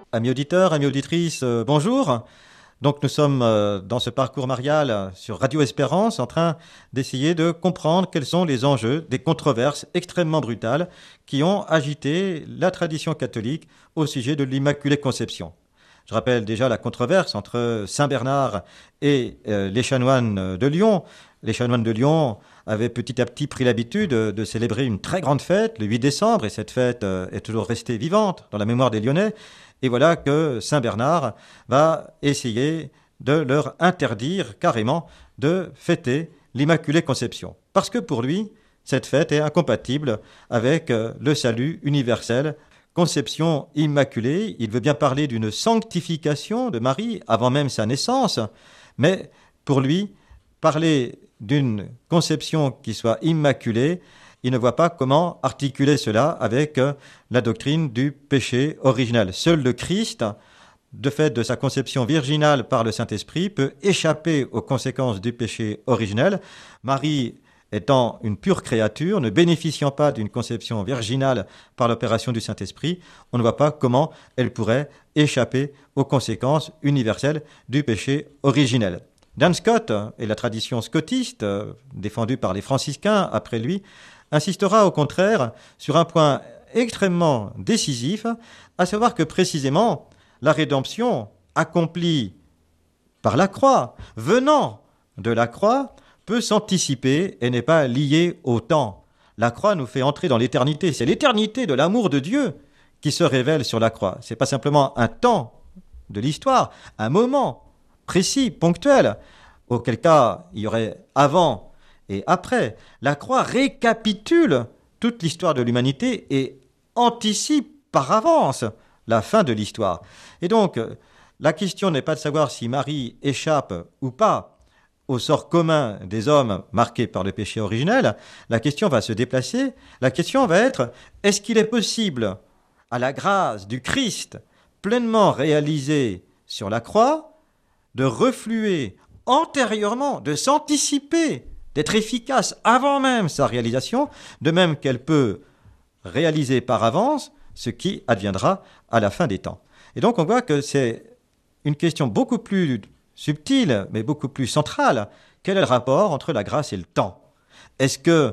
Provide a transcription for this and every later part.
Amis auditeurs, amis auditrices, bonjour. Donc nous sommes dans ce parcours marial sur Radio Espérance en train d'essayer de comprendre quels sont les enjeux des controverses extrêmement brutales qui ont agité la tradition catholique au sujet de l'Immaculée Conception. Je rappelle déjà la controverse entre Saint Bernard et les chanoines de Lyon. Les chanoines de Lyon avaient petit à petit pris l'habitude de célébrer une très grande fête le 8 décembre et cette fête est toujours restée vivante dans la mémoire des Lyonnais. Et voilà que Saint Bernard va essayer de leur interdire carrément de fêter l'Immaculée Conception. Parce que pour lui, cette fête est incompatible avec le salut universel. Conception immaculée, il veut bien parler d'une sanctification de Marie avant même sa naissance, mais pour lui, parler d'une conception qui soit immaculée, il ne voit pas comment articuler cela avec la doctrine du péché originel. Seul le Christ, de fait de sa conception virginale par le Saint-Esprit, peut échapper aux conséquences du péché originel. Marie étant une pure créature, ne bénéficiant pas d'une conception virginale par l'opération du Saint-Esprit, on ne voit pas comment elle pourrait échapper aux conséquences universelles du péché originel. Dan Scott, et la tradition scotiste, défendue par les franciscains après lui, insistera au contraire sur un point extrêmement décisif, à savoir que précisément la rédemption accomplie par la croix, venant de la croix, peut s'anticiper et n'est pas liée au temps. La croix nous fait entrer dans l'éternité. C'est l'éternité de l'amour de Dieu qui se révèle sur la croix. Ce n'est pas simplement un temps de l'histoire, un moment précis, ponctuel, auquel cas il y aurait avant et après. La croix récapitule toute l'histoire de l'humanité et anticipe par avance la fin de l'histoire. Et donc, la question n'est pas de savoir si Marie échappe ou pas au sort commun des hommes marqués par le péché originel. La question va se déplacer. La question va être, est-ce qu'il est possible, à la grâce du Christ pleinement réalisé sur la croix, de refluer antérieurement, de s'anticiper, d'être efficace avant même sa réalisation, de même qu'elle peut réaliser par avance ce qui adviendra à la fin des temps. Et donc on voit que c'est une question beaucoup plus subtile, mais beaucoup plus centrale. Quel est le rapport entre la grâce et le temps ? Est-ce que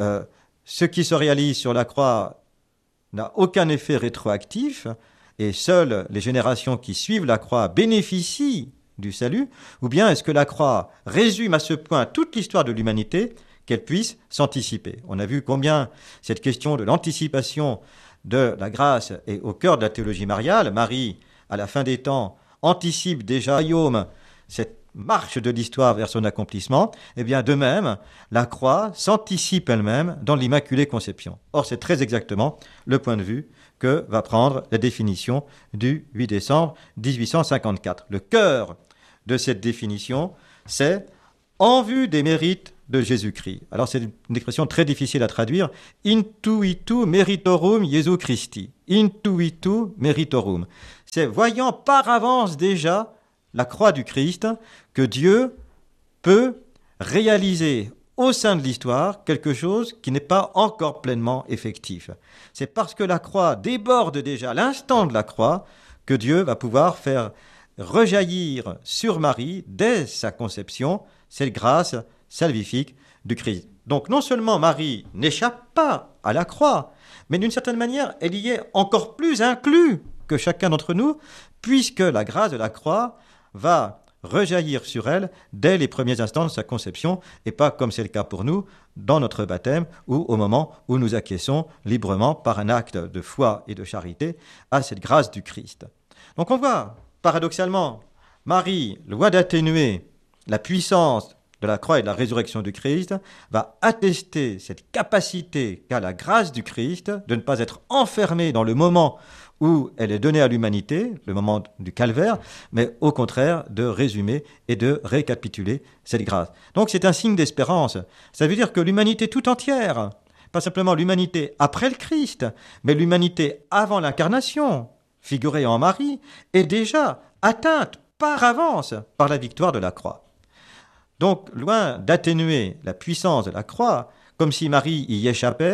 ce qui se réalise sur la croix n'a aucun effet rétroactif et seules les générations qui suivent la croix bénéficient du salut, ou bien est-ce que la croix résume à ce point toute l'histoire de l'humanité qu'elle puisse s'anticiper ? On a vu combien cette question de l'anticipation de la grâce est au cœur de la théologie mariale. Marie, à la fin des temps, anticipe déjà royaume, cette marche de l'histoire vers son accomplissement. Eh bien, de même, la croix s'anticipe elle-même dans l'Immaculée Conception. Or, c'est très exactement le point de vue que va prendre la définition du 8 décembre 1854. Le cœur de cette définition, c'est « en vue des mérites de Jésus-Christ ». Alors, c'est une expression très difficile à traduire. « Intuitu meritorum Jesu Christi ». « Intuitu meritorum ». C'est voyant par avance déjà la croix du Christ que Dieu peut réaliser au sein de l'histoire quelque chose qui n'est pas encore pleinement effectif. C'est parce que la croix déborde déjà l'instant de la croix que Dieu va pouvoir faire rejaillir sur Marie, dès sa conception, cette grâce salvifique du Christ. Donc non seulement Marie n'échappe pas à la croix, mais d'une certaine manière, elle y est encore plus inclus que chacun d'entre nous, puisque la grâce de la croix va rejaillir sur elle dès les premiers instants de sa conception, et pas comme c'est le cas pour nous, dans notre baptême, ou au moment où nous acquiesçons librement par un acte de foi et de charité à cette grâce du Christ. Donc on voit, paradoxalement, Marie, loin d'atténuer la puissance de la croix et de la résurrection du Christ, va attester cette capacité qu'a la grâce du Christ de ne pas être enfermée dans le moment où elle est donnée à l'humanité, le moment du calvaire, mais au contraire de résumer et de récapituler cette grâce. Donc c'est un signe d'espérance. Ça veut dire que l'humanité tout entière, pas simplement l'humanité après le Christ, mais l'humanité avant l'incarnation, figurée en Marie, est déjà atteinte par avance par la victoire de la croix. Donc, loin d'atténuer la puissance de la croix, comme si Marie y échappait,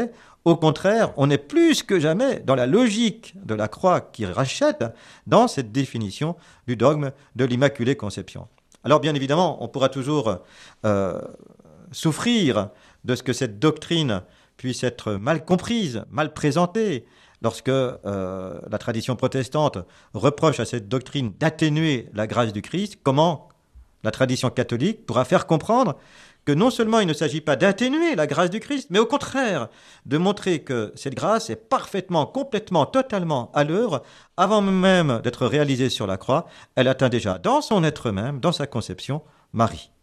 Au contraire, on est plus que jamais dans la logique de la croix qui rachète dans cette définition du dogme de l'Immaculée Conception. Alors bien évidemment, on pourra toujours souffrir de ce que cette doctrine puisse être mal comprise, mal présentée, lorsque la tradition protestante reproche à cette doctrine d'atténuer la grâce du Christ. Comment la tradition catholique pourra faire comprendre que non seulement il ne s'agit pas d'atténuer la grâce du Christ, mais au contraire de montrer que cette grâce est parfaitement, complètement, totalement à l'œuvre, avant même d'être réalisée sur la croix, elle atteint déjà dans son être même, dans sa conception, Marie.